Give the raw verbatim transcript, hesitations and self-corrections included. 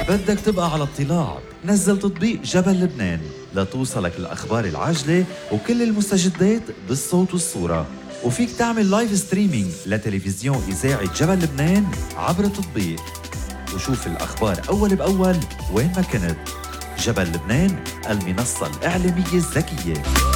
بدك تبقى على اطلاع نزل تطبيق جبل لبنان لتوصلك الأخبار العاجلة وكل المستجدات بالصوت والصورة. وفيك تعمل لايف ستريمينج لتلفزيون إذاعة جبل لبنان عبر التطبيق وشوف الأخبار أول بأول وين ما كنت. جبل لبنان، المنصة الإعلامية الذكية.